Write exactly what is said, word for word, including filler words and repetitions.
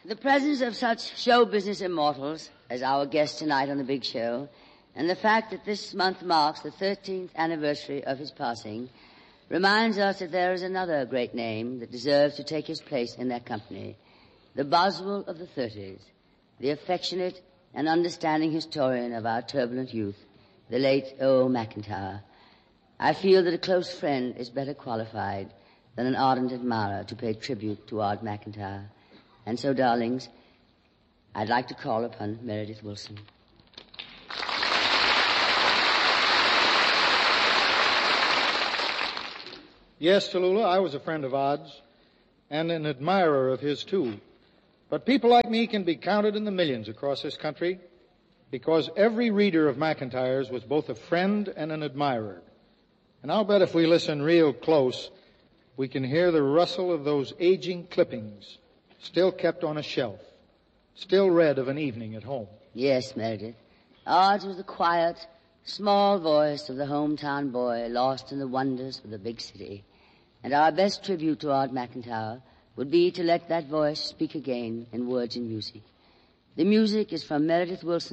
The presence of such show business immortals as our guest tonight on The Big Show, and the fact that this month marks the thirteenth anniversary of his passing, reminds us that there is another great name that deserves to take his place in their company, the Boswell of the thirties, the affectionate and understanding historian of our turbulent youth, the late O. McIntyre. I feel that a close friend is better qualified than an ardent admirer to pay tribute to Art McIntyre. And so, darlings, I'd like to call upon Meredith Willson. Yes, Tallulah, I was a friend of Odd's and an admirer of his, too. But people like me can be counted in the millions across this country because every reader of McIntyre's was both a friend and an admirer. And I'll bet if we listen real close, we can hear the rustle of those aging clippings still kept on a shelf, still read of an evening at home. Yes, Meredith. Ours was the quiet, small voice of the hometown boy lost in the wonders of the big city. And our best tribute to Art McIntyre would be to let that voice speak again in words and music. The music is from Meredith Willson.